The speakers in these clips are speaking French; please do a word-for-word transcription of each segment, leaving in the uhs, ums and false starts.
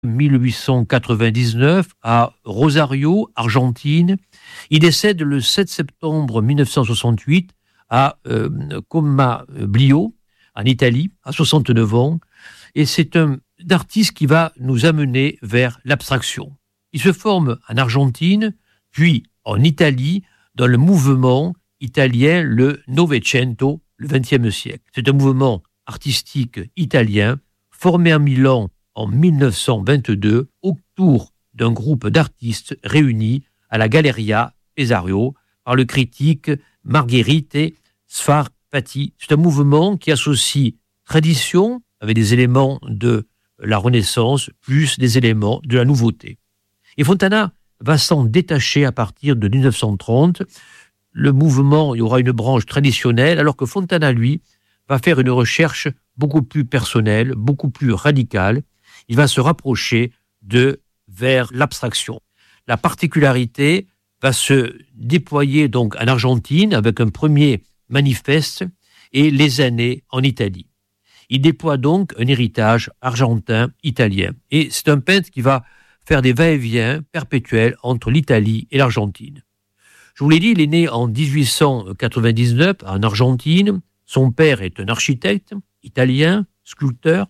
mille huit cent quatre-vingt-dix-neuf à Rosario, Argentine. Il décède le sept septembre mille neuf cent soixante-huit à euh, Comablio, en Italie, à soixante-neuf ans. Et c'est un artiste qui va nous amener vers l'abstraction. Il se forme en Argentine, puis en Italie, dans le mouvement italien, le Novecento, le vingtième siècle. C'est un mouvement artistique italien formé à Milan en mille neuf cent vingt-deux autour d'un groupe d'artistes réunis à la Galleria Pesario par le critique Margherite Sfarfatti. C'est un mouvement qui associe tradition avec des éléments de la Renaissance plus des éléments de la nouveauté. Et Fontana va s'en détacher à partir de mille neuf cent trente. Le mouvement, il y aura une branche traditionnelle, alors que Fontana, lui, va faire une recherche beaucoup plus personnelle, beaucoup plus radicale. Il va se rapprocher de vers l'abstraction. La particularité va se déployer donc en Argentine avec un premier manifeste et les années en Italie. Il déploie donc un héritage argentin-italien. Et c'est un peintre qui va faire des va-et-vient perpétuels entre l'Italie et l'Argentine. Je vous l'ai dit, il est né en dix-huit cent quatre-vingt-dix-neuf en Argentine. Son père est un architecte italien, sculpteur.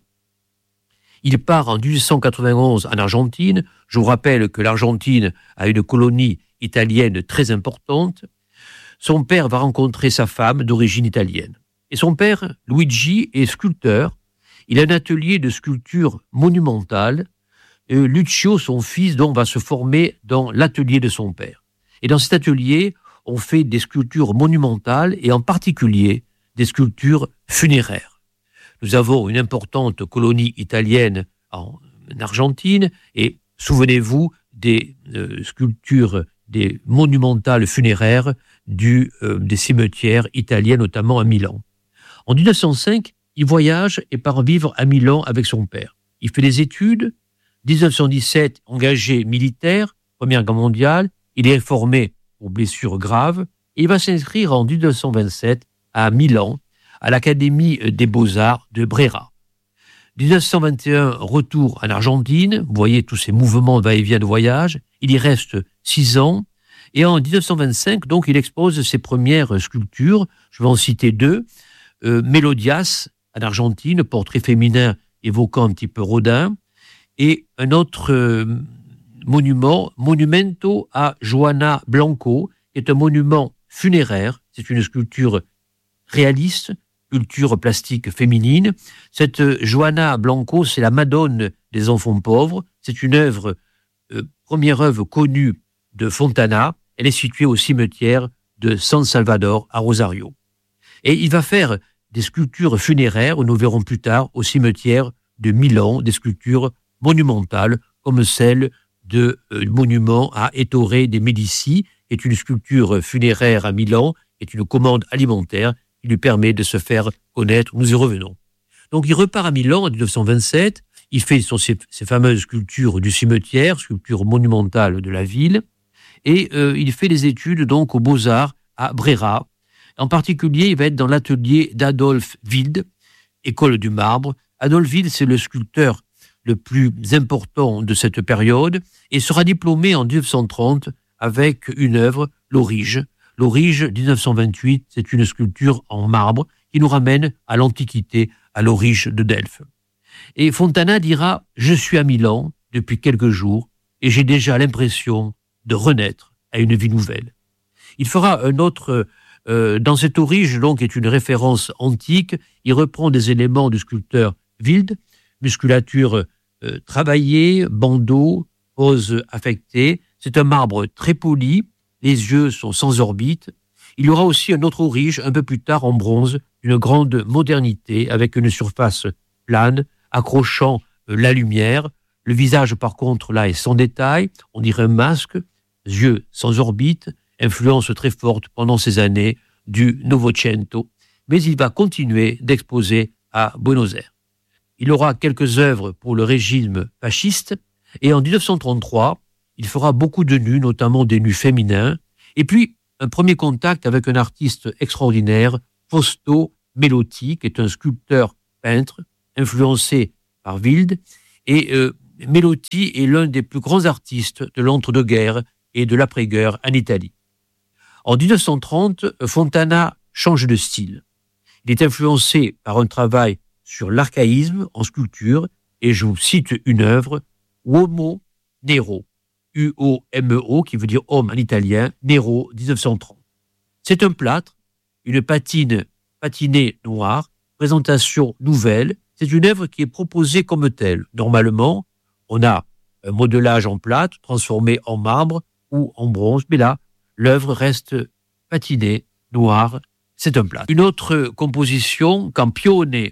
Il part en dix-huit cent quatre-vingt-onze en Argentine. Je vous rappelle que l'Argentine a une colonie italienne très importante. Son père va rencontrer sa femme d'origine italienne. Et son père, Luigi, est sculpteur. Il a un atelier de sculpture monumentale. Et Lucio, son fils, donc, va se former dans l'atelier de son père. Et dans cet atelier, on fait des sculptures monumentales et en particulier des sculptures funéraires. Nous avons une importante colonie italienne en Argentine et souvenez-vous des euh, sculptures, des monumentales funéraires du, euh, des cimetières italiens, notamment à Milan. En mille neuf cent cinq, il voyage et part vivre à Milan avec son père. Il fait des études. mille neuf cent dix-sept, engagé militaire, Première Guerre mondiale. Il est formé pour blessures graves. Et il va s'inscrire en mille neuf cent vingt-sept à Milan, à l'Académie des Beaux-Arts de Brera. mille neuf cent vingt et un, retour en Argentine. Vous voyez tous ces mouvements de va-et-vient de voyage. Il y reste six ans. Et en mille neuf cent vingt-cinq, donc, il expose ses premières sculptures. Je vais en citer deux. Euh, Mélodias, en Argentine, portrait féminin évoquant un petit peu Rodin. Et un autre euh, monument, Monumento a Joana Blanco, qui est un monument funéraire. C'est une sculpture réaliste, sculpture plastique féminine. Cette Joana Blanco, c'est la Madone des enfants pauvres. C'est une œuvre, euh, première œuvre connue de Fontana. Elle est située au cimetière de San Salvador à Rosario. Et il va faire des sculptures funéraires, nous verrons plus tard, au cimetière de Milan, des sculptures monumentales, comme celle de euh, monument à Ettore de Médicis, qui est une sculpture funéraire à Milan, qui est une commande alimentaire qui lui permet de se faire connaître. Nous y revenons. Donc il repart à Milan en mille neuf cent vingt-sept, il fait son, ses, ses fameuses sculptures du cimetière, sculptures monumentales de la ville, et euh, il fait des études donc aux Beaux-Arts à Brera. En particulier, il va être dans l'atelier d'Adolphe Wild, école du marbre. Adolphe Wild, c'est le sculpteur le plus important de cette période et sera diplômé en mille neuf cent trente avec une œuvre, l'Aurige. L'Aurige, mille neuf cent vingt-huit, c'est une sculpture en marbre qui nous ramène à l'Antiquité, à l'Aurige de Delphes. Et Fontana dira « Je suis à Milan depuis quelques jours et j'ai déjà l'impression de renaître à une vie nouvelle. » Il fera un autre... Euh, dans cette Aurige, donc, qui est une référence antique, il reprend des éléments du sculpteur Wild, musculature euh, travaillée, bandeau, pose affectée. C'est un marbre très poli, les yeux sont sans orbite. Il y aura aussi un autre Aurige, un peu plus tard en bronze, d'une grande modernité, avec une surface plane, accrochant euh, la lumière. Le visage, par contre, là, est sans détail, on dirait un masque, yeux sans orbite, influence très forte pendant ces années du Novecento, mais il va continuer d'exposer à Buenos Aires. Il aura quelques œuvres pour le régime fasciste, et en mille neuf cent trente-trois, il fera beaucoup de nus, notamment des nus féminins, et puis un premier contact avec un artiste extraordinaire, Fausto Melotti, qui est un sculpteur peintre, influencé par Wild, et euh, Melotti est l'un des plus grands artistes de l'entre-deux-guerres et de l'après-guerre en Italie. En dix-neuf cent trente, Fontana change de style. Il est influencé par un travail sur l'archaïsme en sculpture, et je vous cite une œuvre, Uomo Nero, U O M E O, qui veut dire homme en italien, Nero, dix-neuf cent trente. C'est un plâtre, une patine patinée noire, présentation nouvelle. C'est une œuvre qui est proposée comme telle. Normalement, on a un modelage en plâtre transformé en marbre ou en bronze, mais là, l'œuvre reste patinée, noire, c'est un plâtre. Une autre composition, Campione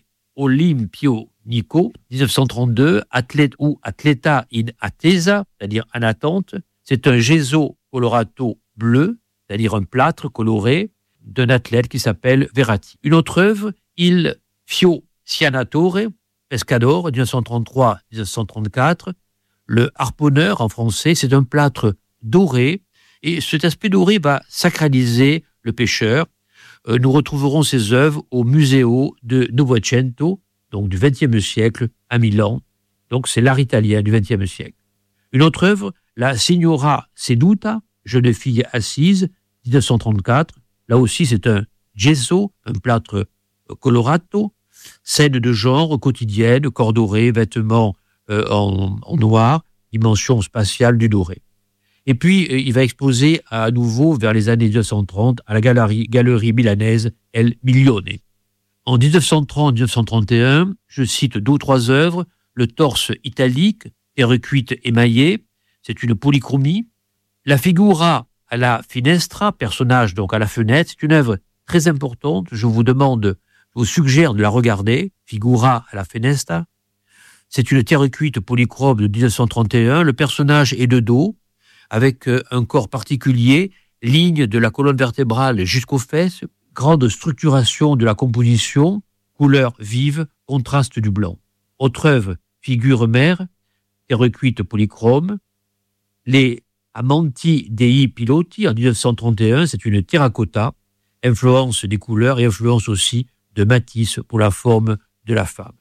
Olimpionico, dix-neuf cent trente-deux, athlète ou Atleta in attesa, c'est-à-dire en attente, c'est un gesso colorato bleu, c'est-à-dire un plâtre coloré d'un athlète qui s'appelle Verratti. Une autre œuvre, Il Fiocianatore, Pescador, dix-neuf cent trente-trois à dix-neuf cent trente-quatre, le harponneur en français, c'est un plâtre doré, et cet aspect doré va sacraliser le pêcheur. Euh, nous retrouverons ces œuvres au Museo de Novecento, donc du vingtième siècle, à Milan. Donc c'est l'art italien du vingtième siècle. Une autre œuvre, la Signora Seduta, jeune fille assise, dix-neuf cent trente-quatre. Là aussi, c'est un gesso, un plâtre colorato, scène de genre quotidienne, corps doré, vêtements euh, en, en noir, dimension spatiale du doré. Et puis, il va exposer à nouveau vers les années dix-neuf cent trente à la galerie, galerie milanaise El Milione. En dix-neuf cent trente à dix-neuf cent trente et un, je cite deux ou trois œuvres, le torse italique, terre cuite émaillée, c'est une polychromie. La figura à la finestra, personnage donc à la fenêtre, c'est une œuvre très importante. Je vous demande, je vous suggère de la regarder. Figura à la finestra. C'est une terre cuite polychrome de dix-neuf cent trente et un. Le personnage est de dos, avec un corps particulier, ligne de la colonne vertébrale jusqu'aux fesses, grande structuration de la composition, couleur vive, contraste du blanc. Autre œuvre, figure mère, terre cuite polychrome. Les Amanti dei Piloti, en dix-neuf cent trente et un, c'est une terracotta, influence des couleurs et influence aussi de Matisse pour la forme de la femme.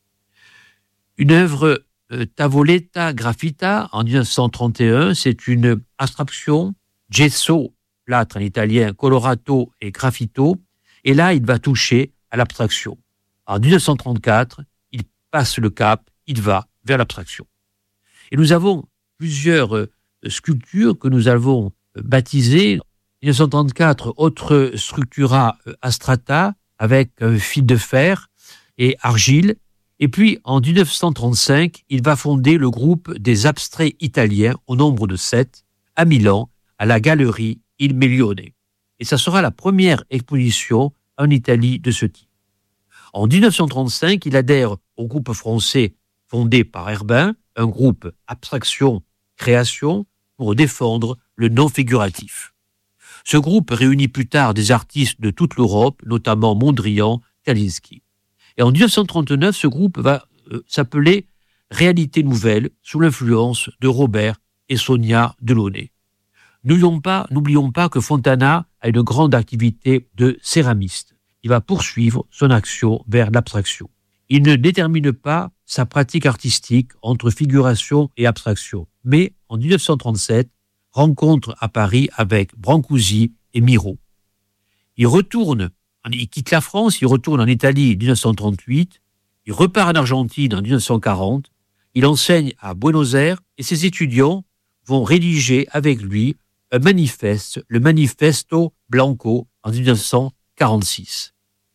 Une œuvre euh, Tavoletta Graffita, en dix-neuf cent trente et un, c'est une abstraction, gesso, plâtre en italien, colorato et graffito, et là, il va toucher à l'abstraction. En dix-neuf cent trente-quatre, il passe le cap, il va vers l'abstraction. Et nous avons plusieurs euh, sculptures que nous avons euh, baptisées. En dix-neuf cent trente-quatre, autre structura euh, astrata, avec un fil de fer et argile. Et puis, en dix-neuf cent trente-cinq, il va fonder le groupe des abstraits italiens, au nombre de sept, à Milan, à la galerie Il Milione. Et ça sera la première exposition en Italie de ce type. En dix-neuf cent trente-cinq, il adhère au groupe français fondé par Herbin, un groupe abstraction-création pour défendre le non-figuratif. Ce groupe réunit plus tard des artistes de toute l'Europe, notamment Mondrian, Kandinsky. Et en dix-neuf cent trente-neuf, ce groupe va euh, s'appeler Réalité Nouvelle, sous l'influence de Robert et Sonia Delaunay. N'oublions pas, n'oublions pas que Fontana a une grande activité de céramiste. Il va poursuivre son action vers l'abstraction. Il ne détermine pas sa pratique artistique entre figuration et abstraction, mais en dix-neuf cent trente-sept, rencontre à Paris avec Brancusi et Miro. Il retourne, il quitte la France, il retourne en Italie en dix-neuf cent trente-huit, il repart en Argentine en dix-neuf cent quarante, il enseigne à Buenos Aires et ses étudiants vont rédiger avec lui un manifeste, le Manifesto Blanco, en dix-neuf cent quarante-six.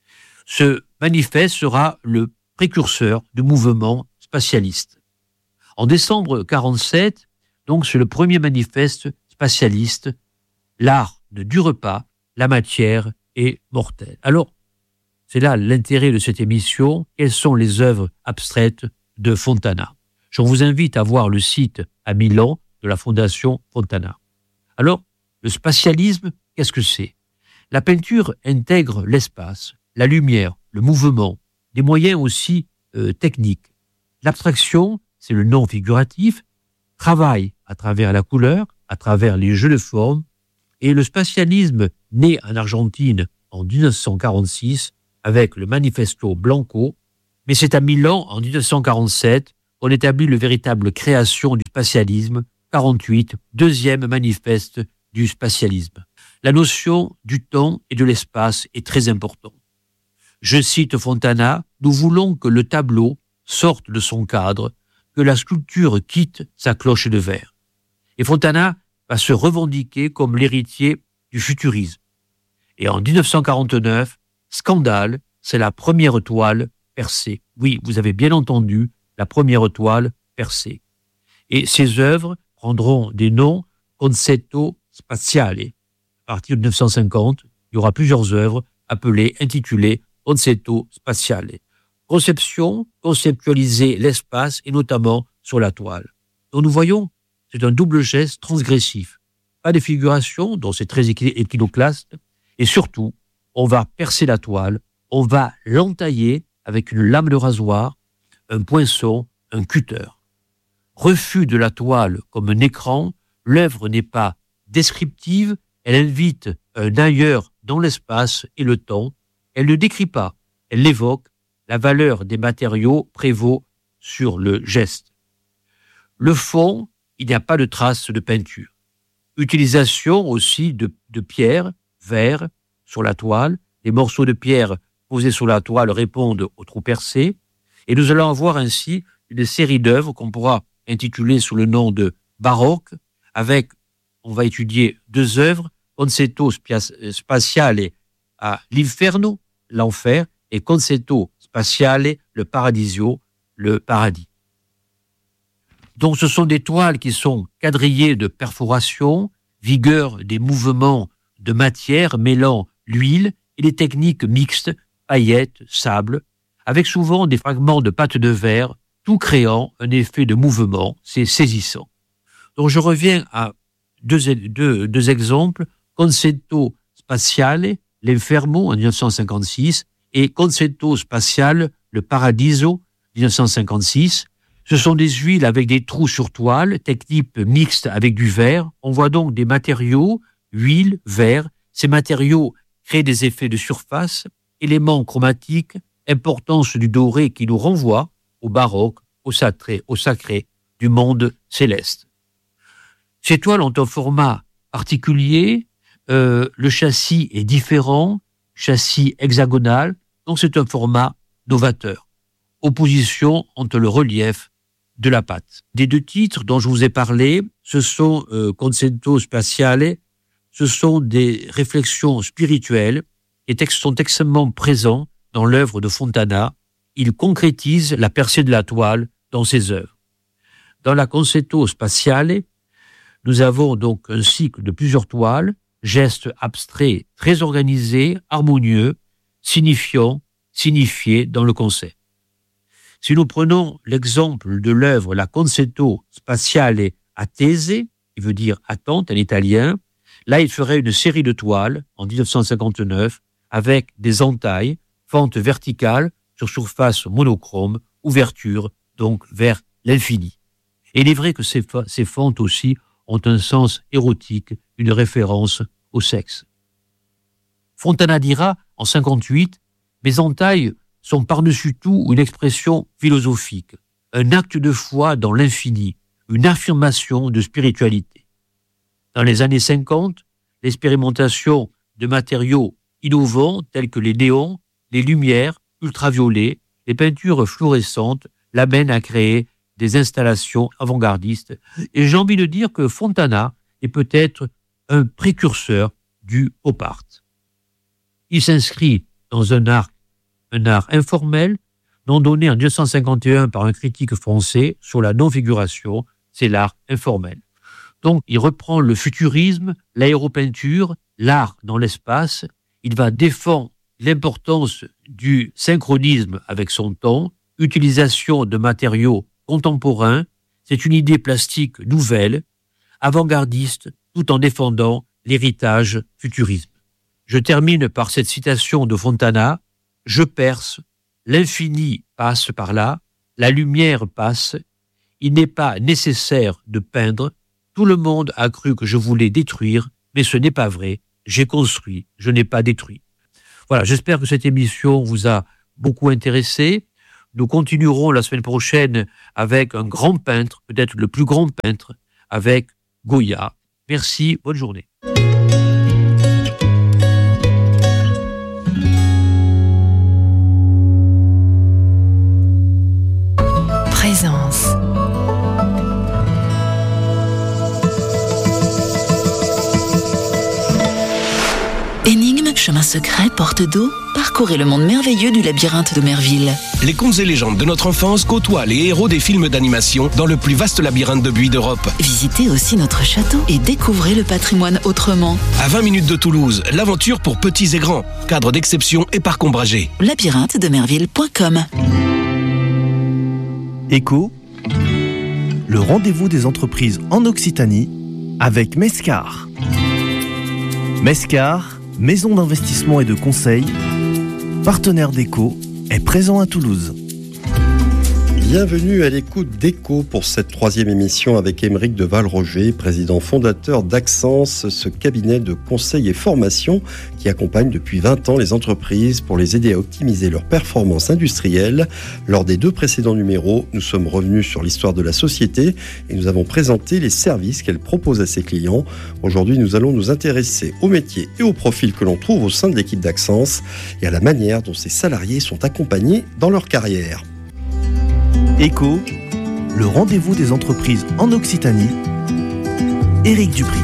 Ce manifeste sera le précurseur du mouvement spatialiste. En décembre mille neuf cent quarante-sept, donc c'est le premier manifeste spatialiste, l'art ne dure pas, la matière est mortelle. Alors, c'est là l'intérêt de cette émission, quelles sont les œuvres abstraites de Fontana. Je vous invite à voir le site à Milan de la Fondation Fontana. Alors, le spatialisme, qu'est-ce que c'est? La peinture intègre l'espace, la lumière, le mouvement, des moyens aussi euh, techniques. L'abstraction, c'est le non figuratif, travaille à travers la couleur, à travers les jeux de formes, et le spatialisme, né en Argentine en dix-neuf cent quarante-six, avec le Manifesto Blanco, mais c'est à Milan en dix-neuf cent quarante-sept on établit le véritable création du spatialisme, quarante-huit, deuxième manifeste du spatialisme. La notion du temps et de l'espace est très importante. Je cite Fontana, « Nous voulons que le tableau sorte de son cadre, que la sculpture quitte sa cloche de verre. » Et Fontana va se revendiquer comme l'héritier du futurisme. Et en dix-neuf cent quarante-neuf, Scandale, c'est la première toile percée. Oui, vous avez bien entendu, la première toile percée. Et ces œuvres prendront des noms Concetto Spaziale. À partir de mille neuf cent cinquante, il y aura plusieurs œuvres appelées, intitulées Concetto Spaziale. Conception, conceptualiser l'espace et notamment sur la toile. Donc nous voyons, c'est un double geste transgressif. Pas de figuration, dont c'est très iconoclaste, et surtout, on va percer la toile, on va l'entailler avec une lame de rasoir, un poinçon, un cutter. Refus de la toile comme un écran, l'œuvre n'est pas descriptive, elle invite un ailleurs dans l'espace et le temps, elle ne décrit pas, elle l'évoque, la valeur des matériaux prévaut sur le geste. Le fond, il n'y a pas de trace de peinture. Utilisation aussi de, de pierre, verre, sur la toile. Les morceaux de pierre posés sur la toile répondent au trou percé. Et nous allons avoir ainsi une série d'œuvres qu'on pourra intituler sous le nom de baroque, avec, on va étudier deux œuvres, Concetto Spaziale à l'Inferno, l'enfer, et Concetto Spaziale, le Paradiso, le paradis. Donc ce sont des toiles qui sont quadrillées de perforations, vigueur des mouvements de matière mêlant l'huile et les techniques mixtes, paillettes, sable, avec souvent des fragments de pâte de verre, tout créant un effet de mouvement, c'est saisissant. Donc je reviens à deux, deux, deux exemples, Concetto Spaziale, l'Inferno en dix-neuf cent cinquante-six, et Concetto Spaziale, le Paradiso, dix-neuf cent cinquante-six. Ce sont des huiles avec des trous sur toile, technique mixte avec du verre. On voit donc des matériaux, huile, verre. Ces matériaux créent des effets de surface, éléments chromatiques, importance du doré qui nous renvoie au baroque, au sacré, au sacré du monde céleste. Ces toiles ont un format particulier, euh, le châssis est différent, châssis hexagonal, donc c'est un format novateur. Opposition entre le relief de la pâte. Des deux titres dont je vous ai parlé, ce sont euh, Concetto Spaziale, ce sont des réflexions spirituelles et textes sont extrêmement présents dans l'œuvre de Fontana. Il concrétise la percée de la toile dans ses œuvres. Dans la Concetto Spaziale, nous avons donc un cycle de plusieurs toiles, gestes abstraits très organisés, harmonieux, signifiant, signifiés dans le concept. Si nous prenons l'exemple de l'œuvre La Concetto Spaziale Attese, qui veut dire attente en italien, là il ferait une série de toiles en dix-neuf cent cinquante-neuf avec des entailles, fentes verticales sur surface monochrome, ouverture donc vers l'infini. Et il est vrai que ces, ces fentes aussi ont un sens érotique, une référence au sexe. Fontana dira en cinquante-huit, mes entailles sont par-dessus tout une expression philosophique, un acte de foi dans l'infini, une affirmation de spiritualité. Dans les années cinquante, l'expérimentation de matériaux innovants tels que les néons, les lumières ultraviolets, les peintures fluorescentes l'amènent à créer des installations avant-gardistes. Et j'ai envie de dire que Fontana est peut-être un précurseur du pop art. Il s'inscrit dans un art un art informel, nom donné en mille neuf cent cinquante et un par un critique français sur la non-figuration, c'est l'art informel. Donc, il reprend le futurisme, l'aéropeinture, l'art dans l'espace, il va défendre l'importance du synchronisme avec son temps, utilisation de matériaux contemporains, c'est une idée plastique nouvelle, avant-gardiste, tout en défendant l'héritage futurisme. Je termine par cette citation de Fontana, « Je perce, l'infini passe par là, la lumière passe, il n'est pas nécessaire de peindre, tout le monde a cru que je voulais détruire, mais ce n'est pas vrai, j'ai construit, je n'ai pas détruit. » Voilà, j'espère que cette émission vous a beaucoup intéressé. Nous continuerons la semaine prochaine avec un grand peintre, peut-être le plus grand peintre, avec Goya. Merci, bonne journée. Présence. Énigme, chemin secret, porte d'eau, parcourez le monde merveilleux du labyrinthe d'Omerville. Les contes et légendes de notre enfance côtoient les héros des films d'animation dans le plus vaste labyrinthe de buis d'Europe. Visitez aussi notre château et découvrez le patrimoine autrement. À vingt minutes de Toulouse, l'aventure pour petits et grands. Cadre d'exception et parc ombragé. labyrinthe d'Omerville point com. Écho, le rendez-vous des entreprises en Occitanie avec Mescar. Mescar, maison d'investissement et de conseil, partenaire d'Écho, est présent à Toulouse. Bienvenue à l'écoute d'Écho pour cette troisième émission avec Aymeric de Valroger, président fondateur d'Axence, ce cabinet de conseil et formation qui accompagne depuis vingt ans les entreprises pour les aider à optimiser leurs performances industrielles. Lors des deux précédents numéros, nous sommes revenus sur l'histoire de la société et nous avons présenté les services qu'elle propose à ses clients. Aujourd'hui, nous allons nous intéresser aux métiers et aux profils que l'on trouve au sein de l'équipe d'Axence et à la manière dont ces salariés sont accompagnés dans leur carrière. Écho, le rendez-vous des entreprises en Occitanie. Éric Dupri.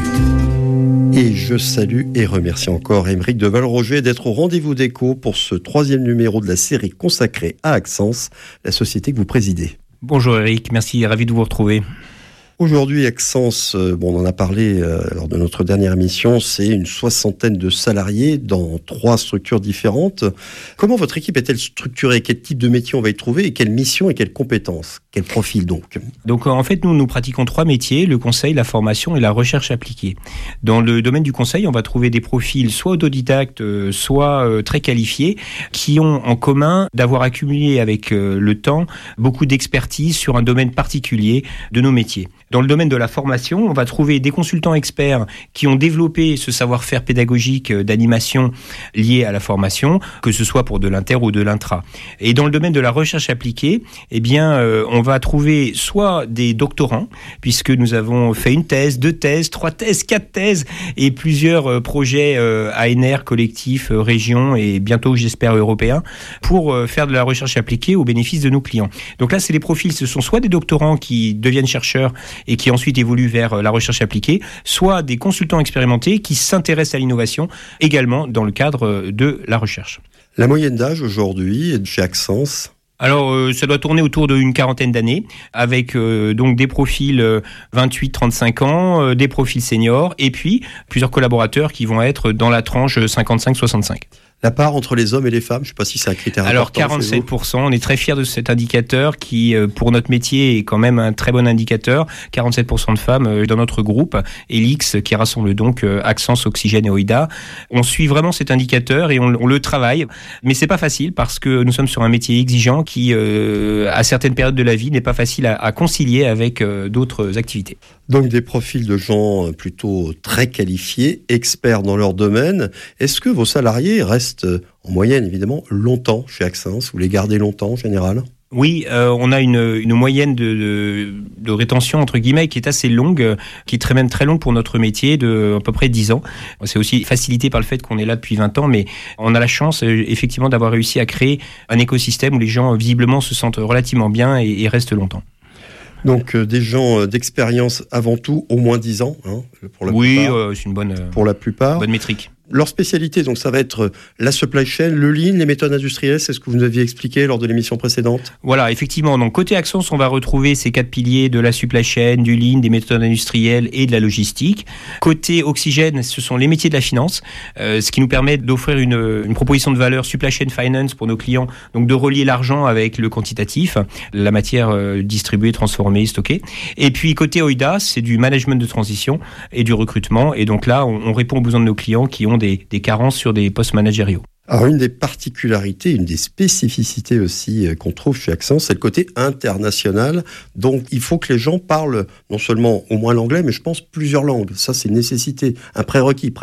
Et je salue et remercie encore Aymeric de Valroger d'être au rendez-vous d'Écho pour ce troisième numéro de la série consacrée à Axence, la société que vous présidez. Bonjour Éric, merci, ravi de vous retrouver. Aujourd'hui, Axence, bon, on en a parlé euh, lors de notre dernière émission, c'est une soixantaine de salariés dans trois structures différentes. Comment votre équipe est-elle structurée ? Quel type de métier on va y trouver et quelle mission et quelles compétences ? Quel profil donc ? Donc en fait, nous, nous pratiquons trois métiers, le conseil, la formation et la recherche appliquée. Dans le domaine du conseil, on va trouver des profils soit autodidactes, soit euh, très qualifiés, qui ont en commun d'avoir accumulé avec euh, le temps beaucoup d'expertise sur un domaine particulier de nos métiers. Dans le domaine de la formation, on va trouver des consultants experts qui ont développé ce savoir-faire pédagogique d'animation lié à la formation, que ce soit pour de l'inter ou de l'intra. Et dans le domaine de la recherche appliquée, eh bien, euh, on va trouver soit des doctorants, puisque nous avons fait une thèse, deux thèses, trois thèses, quatre thèses et plusieurs euh, projets euh, A N R, collectifs, euh, régions et bientôt, j'espère, européens, pour euh, faire de la recherche appliquée au bénéfice de nos clients. Donc là, c'est les profils, ce sont soit des doctorants qui deviennent chercheurs et qui ensuite évoluent vers la recherche appliquée, soit des consultants expérimentés qui s'intéressent à l'innovation également dans le cadre de la recherche. La moyenne d'âge aujourd'hui chez Axence ? Alors, euh, ça doit tourner autour d'une quarantaine d'années, avec euh, donc des profils euh, vingt-huit à trente-cinq ans, euh, des profils seniors, et puis plusieurs collaborateurs qui vont être dans la tranche cinquante-cinq à soixante-cinq. La part entre les hommes et les femmes, je ne sais pas si c'est un critère Alors, important. Alors quarante-sept pour cent, on est très fiers de cet indicateur qui, pour notre métier, est quand même un très bon indicateur. quarante-sept pour cent de femmes dans notre groupe, Elix, qui rassemble donc Axence, Oxygène et Oida. On suit vraiment cet indicateur et on, on le travaille, mais c'est pas facile parce que nous sommes sur un métier exigeant qui, euh, à certaines périodes de la vie, n'est pas facile à, à concilier avec euh, d'autres activités. Donc des profils de gens plutôt très qualifiés, experts dans leur domaine. Est-ce que vos salariés restent, en moyenne évidemment, longtemps chez Axence ? Vous les gardez longtemps en général ? Oui, euh, on a une, une moyenne de, de, de rétention, entre guillemets, qui est assez longue, qui est très, même très longue pour notre métier, de à peu près dix ans. C'est aussi facilité par le fait qu'on est là depuis vingt ans, mais on a la chance, effectivement, d'avoir réussi à créer un écosystème où les gens, visiblement, se sentent relativement bien et, et restent longtemps. Donc euh, des gens euh, d'expérience avant tout, au moins dix ans, hein, pour la oui, plupart. Euh, c'est une bonne, pour la plupart. bonne métrique. Leur spécialité, donc ça va être la supply chain, le lean, les méthodes industrielles, c'est ce que vous nous aviez expliqué lors de l'émission précédente. Voilà, effectivement. Donc côté Axence, on va retrouver ces quatre piliers de la supply chain, du lean, des méthodes industrielles et de la logistique. Côté Oxygène, ce sont les métiers de la finance, euh, ce qui nous permet d'offrir une, une proposition de valeur supply chain finance pour nos clients, donc de relier l'argent avec le quantitatif, la matière euh, distribuée, transformée, stockée. Et puis côté Oida, c'est du management de transition et du recrutement. Et donc là, on, on répond aux besoins de nos clients qui ont Des, des carences sur des postes managériaux. Alors une des particularités, une des spécificités aussi qu'on trouve chez Axence, c'est le côté international. Donc il faut que les gens parlent non seulement au moins l'anglais, mais je pense plusieurs langues. Ça c'est une nécessité, un prérequis presque.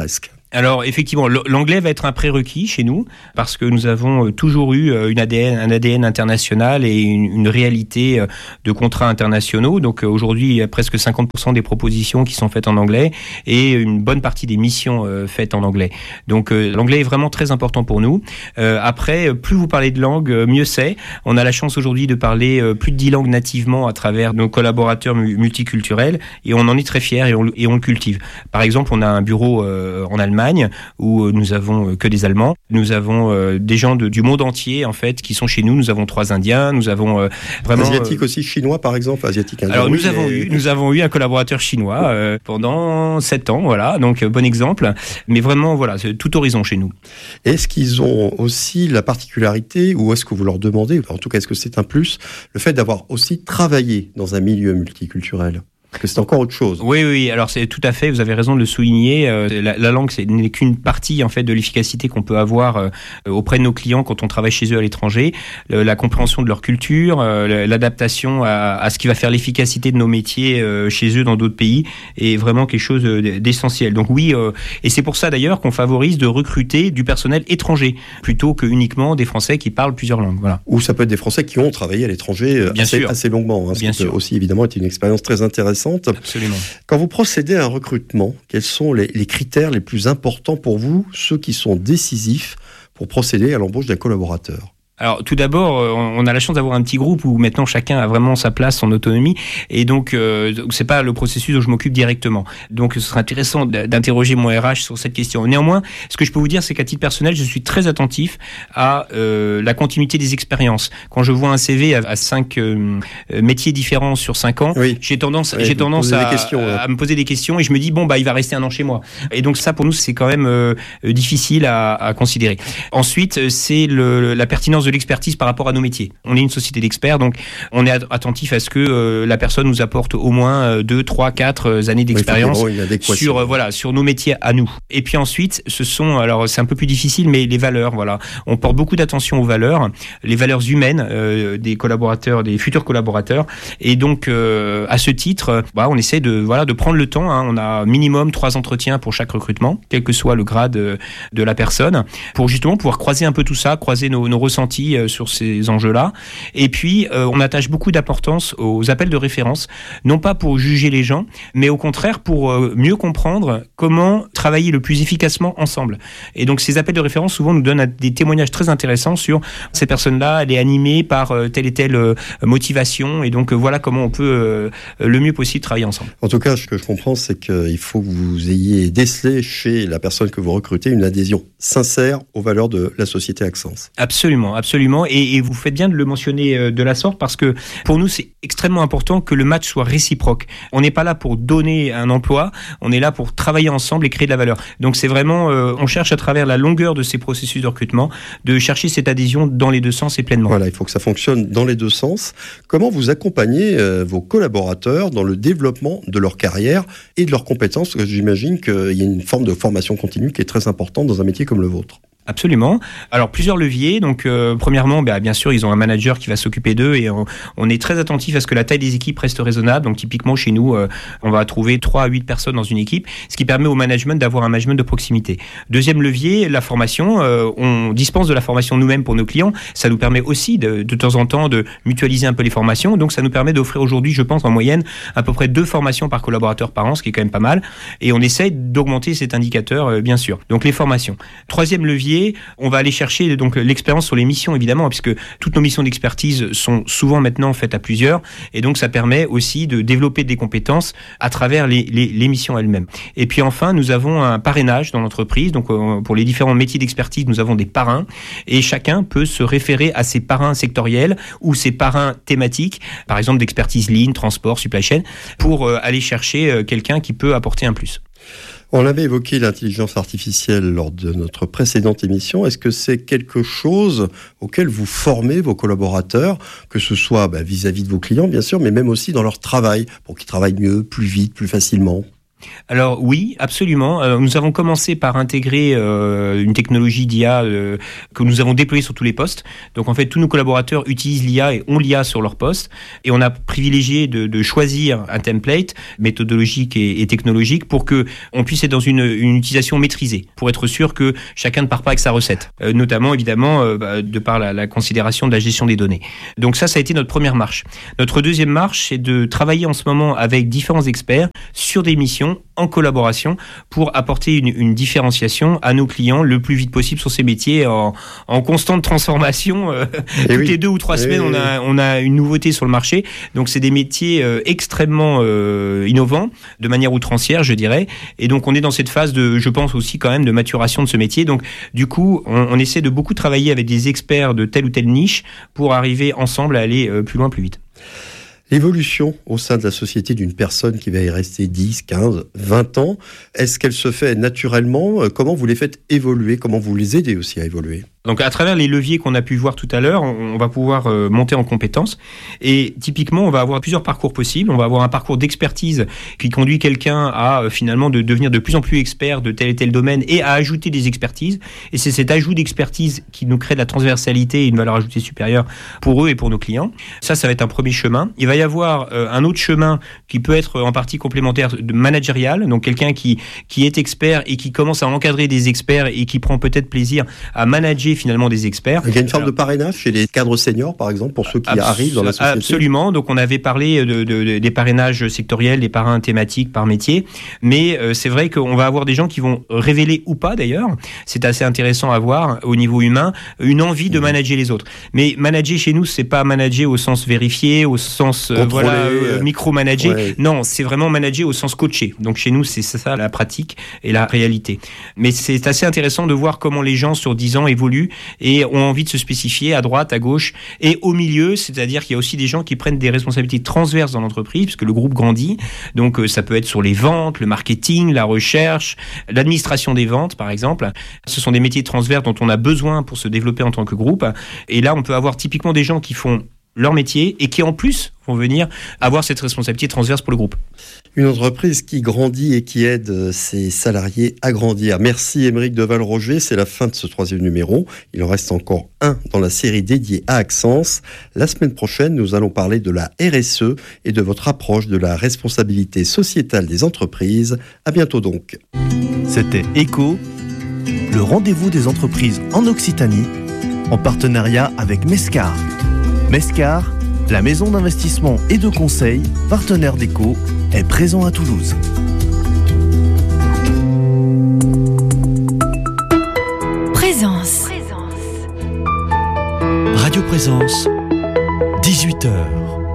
Alors effectivement, l'anglais va être un prérequis chez nous parce que nous avons toujours eu une A D N, un A D N international et une, une réalité de contrats internationaux. Donc aujourd'hui, il y a presque cinquante pour cent des propositions qui sont faites en anglais et une bonne partie des missions faites en anglais. Donc l'anglais est vraiment très important pour nous. Après, plus vous parlez de langue, mieux c'est. On a la chance aujourd'hui de parler plus de dix langues nativement à travers nos collaborateurs multiculturels et on en est très fiers et on, et on le cultive. Par exemple, on a un bureau en Allemagne où nous avons que des Allemands. Nous avons euh, des gens de, du monde entier en fait qui sont chez nous. Nous avons trois Indiens. Nous avons euh, vraiment asiatiques euh, aussi, chinois par exemple, asiatiques. Indiens. Alors nous oui, avons et... eu nous avons eu un collaborateur chinois euh, pendant sept ans, voilà. Donc euh, bon exemple. Mais vraiment voilà, c'est tout horizon chez nous. Est-ce qu'ils ont aussi la particularité, ou est-ce que vous leur demandez, en tout cas est-ce que c'est un plus, le fait d'avoir aussi travaillé dans un milieu multiculturel? Parce que c'est encore autre chose. Oui, oui. Alors c'est tout à fait. Vous avez raison de le souligner. Euh, la, la langue, c'est n'est qu'une partie en fait de l'efficacité qu'on peut avoir euh, auprès de nos clients quand on travaille chez eux à l'étranger. Le, la compréhension de leur culture, euh, l'adaptation à, à ce qui va faire l'efficacité de nos métiers euh, chez eux dans d'autres pays est vraiment quelque chose d'essentiel. Donc oui, euh, et c'est pour ça d'ailleurs qu'on favorise de recruter du personnel étranger plutôt que uniquement des Français qui parlent plusieurs langues. Voilà. Ou ça peut être des Français qui ont travaillé à l'étranger assez, assez longuement. Hein, ce Bien qui peut sûr. aussi évidemment être une expérience très intéressante. Absolument. Quand vous procédez à un recrutement, quels sont les, les critères les plus importants pour vous, ceux qui sont décisifs pour procéder à l'embauche d'un collaborateur ? Alors tout d'abord, on a la chance d'avoir un petit groupe où maintenant chacun a vraiment sa place, son autonomie, et donc euh, c'est pas le processus dont je m'occupe directement. Donc ce serait intéressant d'interroger mon R H sur cette question. Néanmoins, ce que je peux vous dire, c'est qu'à titre personnel, je suis très attentif à euh, la continuité des expériences. Quand je vois un C V à, à cinq euh, métiers différents sur cinq ans, oui. j'ai tendance, oui, j'ai tendance à, questions, à, à me poser des questions et je me dis bon bah il va rester un an chez moi. Et donc ça pour nous c'est quand même euh, difficile à, à considérer. Ensuite, c'est le, la pertinence de l'expertise par rapport à nos métiers. On est une société d'experts, donc on est attentif à ce que euh, la personne nous apporte au moins deux, trois, quatre années d'expérience oui, sur euh, voilà sur nos métiers à nous. Et puis ensuite, ce sont alors c'est un peu plus difficile, mais les valeurs. Voilà, on porte beaucoup d'attention aux valeurs, les valeurs humaines euh, des collaborateurs, des futurs collaborateurs. Et donc euh, à ce titre, bah, on essaie de voilà de prendre le temps. Hein, on a minimum trois entretiens pour chaque recrutement, quel que soit le grade de, de la personne, pour justement pouvoir croiser un peu tout ça, croiser nos, nos ressentis sur ces enjeux-là. Et puis, euh, on attache beaucoup d'importance aux appels de référence, non pas pour juger les gens, mais au contraire pour euh, mieux comprendre comment travailler le plus efficacement ensemble. Et donc, ces appels de référence, souvent, nous donnent des témoignages très intéressants sur ces personnes-là, elle est animée par euh, telle et telle euh, motivation, et donc, euh, voilà comment on peut euh, le mieux possible travailler ensemble. En tout cas, ce que je comprends, c'est qu'il faut que vous ayez décelé chez la personne que vous recrutez une adhésion sincère aux valeurs de la société Axence. Absolument, absolument. Et, et vous faites bien de le mentionner de la sorte parce que pour nous, c'est extrêmement important que le match soit réciproque. On n'est pas là pour donner un emploi, on est là pour travailler ensemble et créer de la valeur. Donc c'est vraiment, euh, on cherche à travers la longueur de ces processus de recrutement de chercher cette adhésion dans les deux sens et pleinement. Voilà, il faut que ça fonctionne dans les deux sens. Comment vous accompagnez euh, vos collaborateurs dans le développement de leur carrière et de leurs compétences? Parce que j'imagine qu'il y a une forme de formation continue qui est très importante dans un métier comme le vôtre. Absolument. Alors plusieurs leviers. Donc euh, premièrement, bah, bien sûr, ils ont un manager qui va s'occuper d'eux et on, on est très attentif à ce que la taille des équipes reste raisonnable. Donc typiquement chez nous, euh, on va trouver trois à huit personnes dans une équipe, ce qui permet au management d'avoir un management de proximité. Deuxième levier, la formation. Euh, on dispense de la formation nous-mêmes pour nos clients. Ça nous permet aussi de, de temps en temps de mutualiser un peu les formations. Donc ça nous permet d'offrir aujourd'hui, je pense, en moyenne, à peu près deux formations par collaborateur par an, ce qui est quand même pas mal. Et on essaye d'augmenter cet indicateur, euh, bien sûr. Donc les formations. Troisième levier, on va aller chercher donc l'expérience sur les missions évidemment, puisque toutes nos missions d'expertise sont souvent maintenant faites à plusieurs, et donc ça permet aussi de développer des compétences à travers les, les, les missions elles-mêmes. Et puis enfin, nous avons un parrainage dans l'entreprise, donc euh, pour les différents métiers d'expertise, nous avons des parrains, et chacun peut se référer à ses parrains sectoriels ou ses parrains thématiques, par exemple d'expertise ligne, transport, supply chain, pour euh, aller chercher euh, quelqu'un qui peut apporter un plus. On avait évoqué l'intelligence artificielle lors de notre précédente émission. Est-ce que c'est quelque chose auquel vous formez vos collaborateurs, que ce soit bah, vis-à-vis de vos clients, bien sûr, mais même aussi dans leur travail, pour qu'ils travaillent mieux, plus vite, plus facilement ? Alors oui, absolument. Alors, nous avons commencé par intégrer euh, une technologie d'I A euh, que nous avons déployée sur tous les postes. Donc en fait, tous nos collaborateurs utilisent l'I A et ont l'I A sur leur poste. Et on a privilégié de, de choisir un template méthodologique et, et technologique pour que on puisse être dans une, une utilisation maîtrisée, pour être sûr que chacun ne part pas avec sa recette. Euh, notamment évidemment euh, bah, de par la, la considération de la gestion des données. Donc ça, ça a été notre première marche. Notre deuxième marche, c'est de travailler en ce moment avec différents experts sur des missions en collaboration pour apporter une, une différenciation à nos clients le plus vite possible sur ces métiers en, en constante transformation. Euh, toutes oui. les deux ou trois et semaines, oui, on, a, on a une nouveauté sur le marché. Donc, c'est des métiers euh, extrêmement euh, innovants, de manière outrancière, je dirais. Et donc, on est dans cette phase de, je pense aussi quand même, de maturation de ce métier. Donc, du coup, on, on essaie de beaucoup travailler avec des experts de telle ou telle niche pour arriver ensemble à aller euh, plus loin, plus vite. L'évolution au sein de la société d'une personne qui va y rester dix, quinze, vingt ans, est-ce qu'elle se fait naturellement ? Comment vous les faites évoluer ? Comment vous les aidez aussi à évoluer ? Donc à travers les leviers qu'on a pu voir tout à l'heure, on va pouvoir euh, monter en compétences et typiquement on va avoir plusieurs parcours possibles. On va avoir un parcours d'expertise qui conduit quelqu'un à euh, finalement de devenir de plus en plus expert de tel et tel domaine et à ajouter des expertises. Et c'est cet ajout d'expertise qui nous crée de la transversalité et une valeur ajoutée supérieure pour eux et pour nos clients. Ça, ça va être un premier chemin. Il va y avoir euh, un autre chemin qui peut être en partie complémentaire de managérial, donc quelqu'un qui qui est expert et qui commence à encadrer des experts et qui prend peut-être plaisir à manager finalement des experts. Il y a une forme Alors, de parrainage chez les cadres seniors, par exemple, pour ceux qui abs- arrivent dans la société. Absolument. Donc, on avait parlé de, de, de, des parrainages sectoriels, des parrains thématiques par métier. Mais euh, c'est vrai qu'on va avoir des gens qui vont révéler ou pas, d'ailleurs. C'est assez intéressant à voir au niveau humain, une envie de manager les autres. Mais manager chez nous, c'est pas manager au sens vérifié, au sens euh, voilà, euh, micro-manager. Ouais. Non, c'est vraiment manager au sens coaché. Donc, chez nous, c'est ça la pratique et la réalité. Mais c'est assez intéressant de voir comment les gens sur dix ans évoluent et ont envie de se spécifier à droite, à gauche et au milieu, c'est-à-dire qu'il y a aussi des gens qui prennent des responsabilités transverses dans l'entreprise puisque le groupe grandit, donc ça peut être sur les ventes, le marketing, la recherche, l'administration des ventes par exemple. Ce sont des métiers transverses dont on a besoin pour se développer en tant que groupe et là on peut avoir typiquement des gens qui font leur métier et qui en plus vont venir avoir cette responsabilité transverse pour le groupe. Une entreprise qui grandit et qui aide ses salariés à grandir. Merci Aymeric de Valroger, c'est la fin de ce troisième numéro. Il en reste encore un dans la série dédiée à Axence. La semaine prochaine, nous allons parler de la R S E et de votre approche de la responsabilité sociétale des entreprises. À bientôt donc. C'était Echo, le rendez-vous des entreprises en Occitanie, en partenariat avec Mescar. Mescar, la maison d'investissement et de conseil, partenaire d'Echo, est présent à Toulouse. Présence. Radio Présence, dix-huit heures.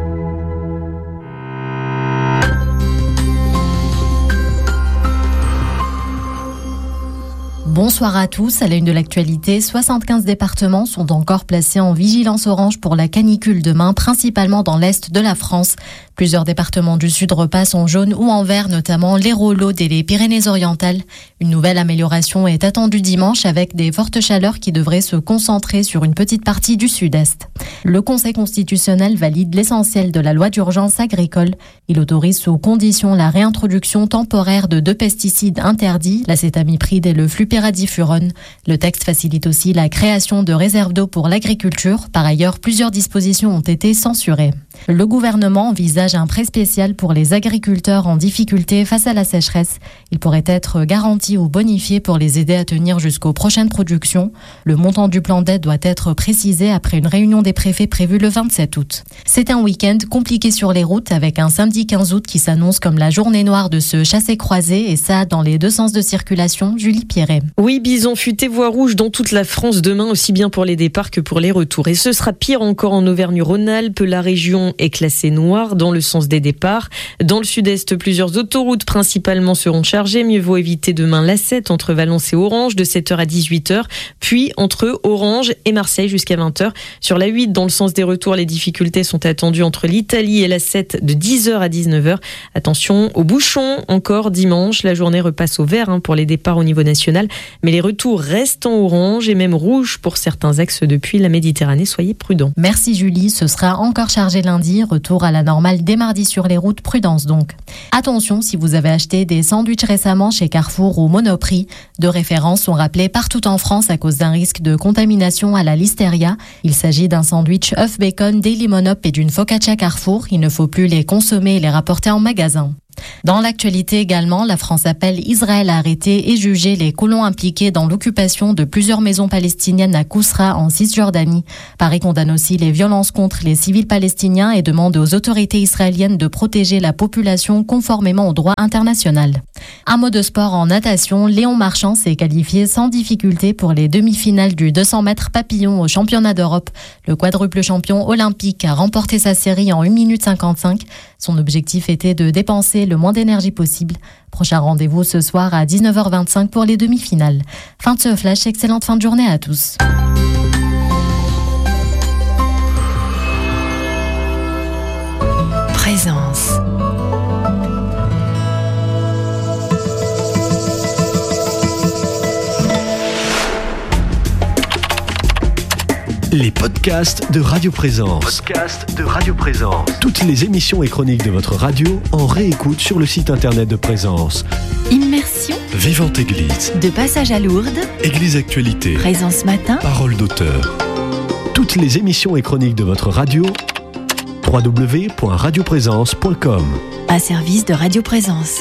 Bonsoir à tous. À la une de l'actualité, soixante-quinze départements sont encore placés en vigilance orange pour la canicule demain, principalement dans l'est de la France. Plusieurs départements du sud repassent en jaune ou en vert, notamment l'Hérault, l'Aude et les Pyrénées-Orientales. Une nouvelle amélioration est attendue dimanche avec des fortes chaleurs qui devraient se concentrer sur une petite partie du sud-est. Le Conseil constitutionnel valide l'essentiel de la loi d'urgence agricole. Il autorise sous condition la réintroduction temporaire de deux pesticides interdits, l'acétamipride et le flupyradifurone. Le texte facilite aussi la création de réserves d'eau pour l'agriculture. Par ailleurs, plusieurs dispositions ont été censurées. Le gouvernement envisage un prêt spécial pour les agriculteurs en difficulté face à la sécheresse. Il pourrait être garanti ou bonifié pour les aider à tenir jusqu'aux prochaines productions. Le montant du plan d'aide doit être précisé après une réunion des préfets prévue le vingt-sept août. C'est un week-end compliqué sur les routes avec un samedi quinze août qui s'annonce comme la journée noire de ce chassé-croisé et ça dans les deux sens de circulation. Julie Pierret. Oui, bison futé voie rouge dans toute la France demain, aussi bien pour les départs que pour les retours. Et ce sera pire encore en Auvergne-Rhône-Alpes. La région est classée noire dans le sens des départs. Dans le sud-est, plusieurs autoroutes principalement seront chargées. Mieux vaut éviter demain l'A sept entre Valence et Orange de sept heures à dix-huit heures, puis entre Orange et Marseille jusqu'à vingt heures. Sur la huit, dans le sens des retours, les difficultés sont attendues entre l'Italie et l'A sept de dix heures à dix-neuf heures. Attention aux bouchons encore dimanche. La journée repasse au vert hein, pour les départs au niveau national, mais les retours restent en orange et même rouge pour certains axes depuis la Méditerranée. Soyez prudents. Merci Julie, ce sera encore chargé lundi lundi, retour à la normale dès mardi sur les routes, prudence donc. Attention si vous avez acheté des sandwichs récemment chez Carrefour ou Monoprix. Deux références sont rappelées partout en France à cause d'un risque de contamination à la listeria. Il s'agit d'un sandwich œuf bacon Daily Monop et d'une focaccia Carrefour. Il ne faut plus les consommer et les rapporter en magasin. Dans l'actualité également, la France appelle Israël à arrêter et juger les colons impliqués dans l'occupation de plusieurs maisons palestiniennes à Kousra en Cisjordanie. Paris condamne aussi les violences contre les civils palestiniens et demande aux autorités israéliennes de protéger la population conformément au droit international. Un mot de sport en natation, Léon Marchand s'est qualifié sans difficulté pour les demi-finales du deux cents mètres papillon au championnat d'Europe. Le quadruple champion olympique a remporté sa série en une minute cinquante-cinq. Son objectif était de dépenser le moins d'énergie possible. Prochain rendez-vous ce soir à dix-neuf heures vingt-cinq pour les demi-finales. Fin de ce flash, excellente fin de journée à tous. Présence. Les podcasts de Radio Présence. Podcasts de Radio Présence. Toutes les émissions et chroniques de votre radio en réécoute sur le site internet de Présence. Immersion. Vivante Église. De passage à Lourdes. Église Actualité. Présence matin. Parole d'auteur. Toutes les émissions et chroniques de votre radio. w w w point radio présence point com. Un service de Radio Présence.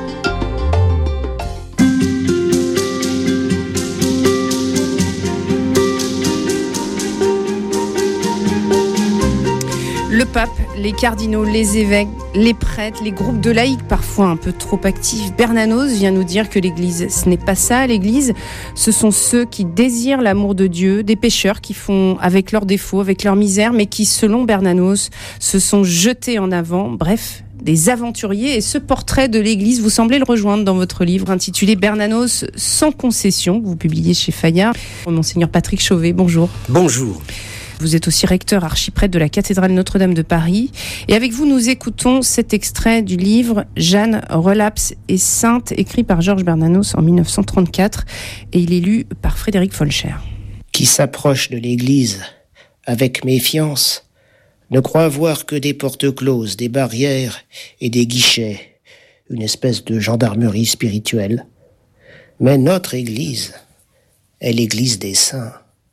Le pape, les cardinaux, les évêques, les prêtres, les groupes de laïcs, parfois un peu trop actifs. Bernanos vient nous dire que l'Église, ce n'est pas ça, l'Église. Ce sont ceux qui désirent l'amour de Dieu, des pécheurs qui font avec leurs défauts, avec leur misère, mais qui, selon Bernanos, se sont jetés en avant. Bref, des aventuriers. Et ce portrait de l'Église, vous semblez le rejoindre dans votre livre intitulé Bernanos sans concession, que vous publiez chez Fayard. Monseigneur Patrick Chauvet, bonjour. Bonjour. Vous êtes aussi recteur archiprêtre de la cathédrale Notre-Dame de Paris. Et avec vous, nous écoutons cet extrait du livre « Jeanne, relapse et sainte » écrit par Georges Bernanos en dix-neuf cent trente-quatre. Et il est lu par Frédéric Folcher. Qui s'approche de l'Église avec méfiance ne croit voir que des portes closes, des barrières et des guichets, une espèce de gendarmerie spirituelle. Mais notre Église est l'Église des saints.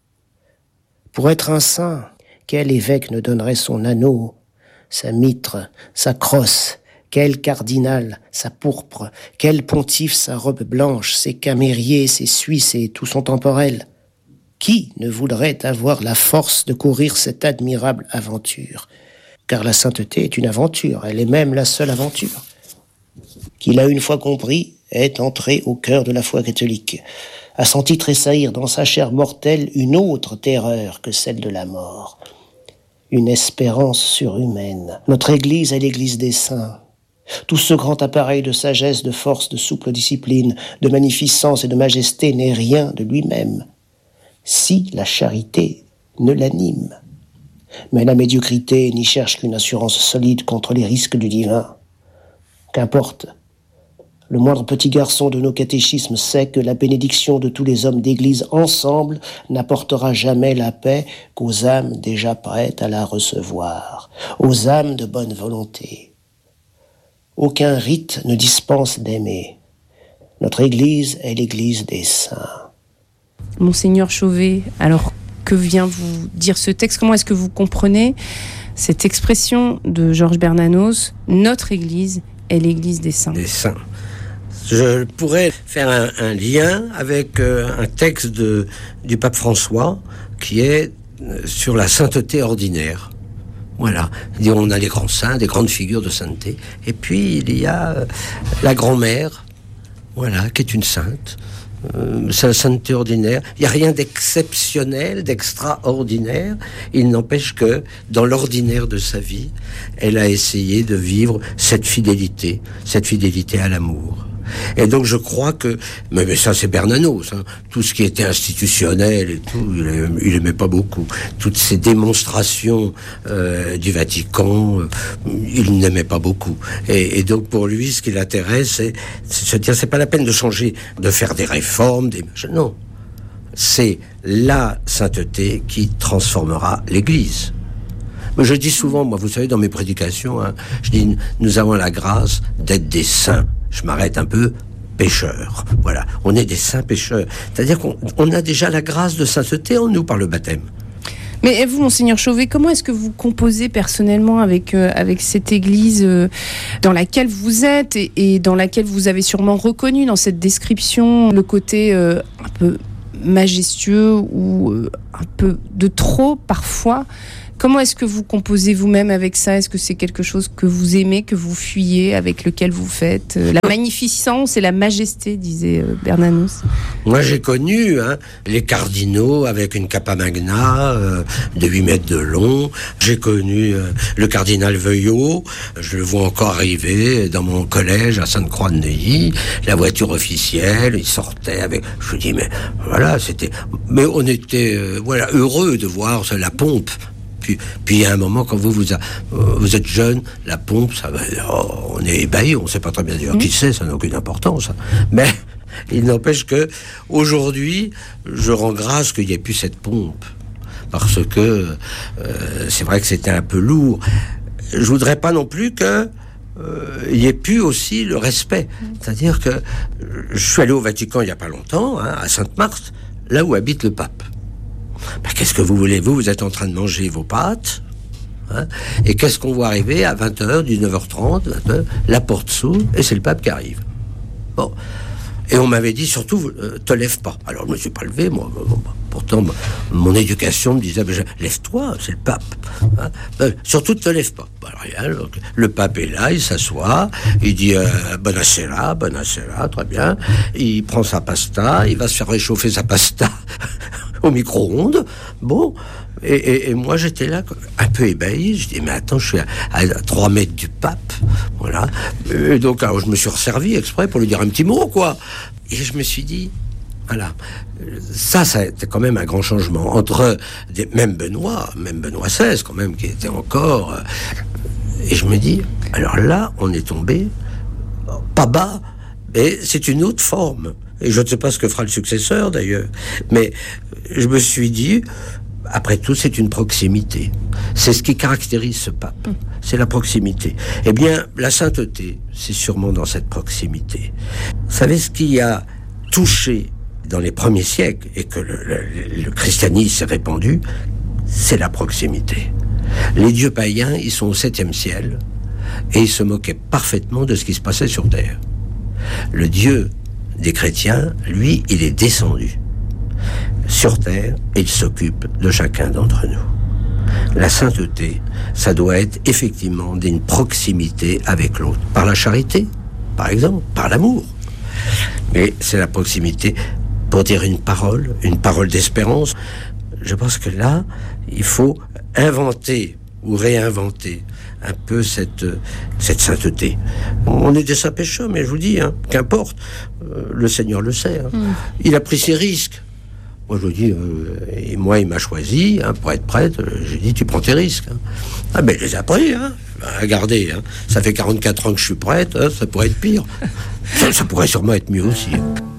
Pour être un saint, quel évêque ne donnerait son anneau, sa mitre, sa crosse, quel cardinal, sa pourpre, quel pontife, sa robe blanche, ses camériers, ses suisses et tout son temporel? Qui ne voudrait avoir la force de courir cette admirable aventure? Car la sainteté est une aventure, elle est même la seule aventure. Qui l'a une fois compris, est entré au cœur de la foi catholique, a senti tressaillir dans sa chair mortelle une autre terreur que celle de la mort, une espérance surhumaine. Notre Église est l'Église des saints. Tout ce grand appareil de sagesse, de force, de souple discipline, de magnificence et de majesté n'est rien de lui-même, si la charité ne l'anime. Mais la médiocrité n'y cherche qu'une assurance solide contre les risques du divin. Qu'importe. Le moindre petit garçon de nos catéchismes sait que la bénédiction de tous les hommes d'Église ensemble n'apportera jamais la paix qu'aux âmes déjà prêtes à la recevoir, aux âmes de bonne volonté. Aucun rite ne dispense d'aimer. Notre Église est l'Église des saints. Monseigneur Chauvet, alors que vient vous dire ce texte? Comment est-ce que vous comprenez cette expression de Georges Bernanos, notre Église est l'Église des saints? Des saints. Je pourrais faire un, un lien avec euh, un texte de, du pape François qui est sur la sainteté ordinaire. Voilà. On a les grands saints, des grandes figures de sainteté. Et puis, il y a euh, la grand-mère, voilà, qui est une sainte. Euh, c'est la sainteté ordinaire. Il n'y a rien d'exceptionnel, d'extraordinaire. Il n'empêche que, dans l'ordinaire de sa vie, elle a essayé de vivre cette fidélité, cette fidélité à l'amour. Et donc je crois que, mais, mais ça c'est Bernanos, hein, tout ce qui était institutionnel et tout, il, il aimait pas beaucoup. Toutes ces démonstrations euh, du Vatican, euh, il n'aimait pas beaucoup. Et, et donc pour lui, ce qui l'intéresse, c'est, c'est de se dire, c'est pas la peine de changer, de faire des réformes, des non. C'est la sainteté qui transformera l'Église. Mais je dis souvent, moi, vous savez, dans mes prédications, hein, je dis, nous avons la grâce d'être des saints. Je m'arrête un peu, pécheurs. Voilà, on est des saints pécheurs. C'est-à-dire qu'on on a déjà la grâce de sainteté en nous par le baptême. Mais vous, Monseigneur Chauvet, comment est-ce que vous composez personnellement avec, euh, avec cette église euh, dans laquelle vous êtes et, et dans laquelle vous avez sûrement reconnu dans cette description le côté euh, un peu majestueux ou euh, un peu de trop parfois? Comment est-ce que vous composez vous-même avec ça? Est-ce que c'est quelque chose que vous aimez, que vous fuyez, avec lequel vous faites la magnificence et la majesté, disait Bernanos? Moi, j'ai connu hein, les cardinaux avec une capa magna euh, de huit mètres de long. J'ai connu euh, le cardinal Veuillot. Je le vois encore arriver dans mon collège à Sainte-Croix-de-Neuilly. La voiture officielle, il sortait avec... Je dis, mais voilà, c'était... Mais on était euh, voilà, heureux de voir la pompe. Puis, puis à un moment, quand vous vous, a, vous êtes jeune, la pompe, ça va, oh, on est ébahi, on ne sait pas très bien d'ailleurs mmh. qui c'est, ça n'a aucune importance. Mais il n'empêche que aujourd'hui, je rends grâce qu'il n'y ait plus cette pompe, parce que euh, c'est vrai que c'était un peu lourd. Je voudrais pas non plus que euh, il y ait plus aussi le respect. Mmh. C'est-à-dire que je suis allé au Vatican il n'y a pas longtemps, hein, à Sainte-Marthe, là où habite le pape. Ben, qu'est-ce que vous voulez, vous Vous êtes en train de manger vos pâtes, hein, et qu'est-ce qu'on voit arriver à vingt heures, dix-neuf heures trente, vingt heures, la porte s'ouvre, et c'est le pape qui arrive. Bon. Et on m'avait dit, surtout, euh, te lève pas. Alors, je ne me suis pas levé, moi. Bon, pourtant, mon éducation me disait, ben, lève-toi, c'est le pape. Hein. Ben, surtout, te lève pas. Ben, rien, donc, le pape est là, il s'assoit, il dit, euh, buonasera, buonasera, très bien. Il prend sa pasta, il va se faire réchauffer sa pasta au micro-ondes. Bon, et, et, et moi j'étais là un peu ébahi. Je dis mais attends, je suis à, à trois mètres du pape, voilà. Et donc alors je me suis resservi exprès pour lui dire un petit mot, quoi. Et je me suis dit voilà, ça, ça a été quand même un grand changement entre des, même Benoît, même Benoît seize quand même qui était encore. Euh, et je me dis alors là on est tombé pas bas, mais c'est une autre forme. Et je ne sais pas ce que fera le successeur, d'ailleurs. Mais je me suis dit, après tout, c'est une proximité. C'est ce qui caractérise ce pape. C'est la proximité. Eh bien, la sainteté, c'est sûrement dans cette proximité. Vous savez, ce qui a touché dans les premiers siècles, et que le, le, le christianisme s'est répandu, c'est la proximité. Les dieux païens, ils sont au septième ciel, et ils se moquaient parfaitement de ce qui se passait sur terre. Le Dieu des chrétiens, lui, il est descendu sur terre et il s'occupe de chacun d'entre nous. La sainteté, ça doit être effectivement d'une proximité avec l'autre. Par la charité, par exemple, par l'amour. Mais c'est la proximité pour dire une parole, une parole d'espérance. Je pense que là, il faut inventer ou réinventer un peu cette, cette sainteté. On est des saints pécheurs, mais je vous dis, hein, qu'importe, euh, le Seigneur le sait. Hein. Mm. Il a pris ses risques. Moi, je vous dis, euh, et moi, il m'a choisi hein, pour être prêtre. J'ai dit, tu prends tes risques. Hein. Ah ben, il les a pris. Hein. Regardez, hein. Ça fait quarante-quatre ans que je suis prêtre, hein, ça pourrait être pire. ça, ça pourrait sûrement être mieux aussi. Hein.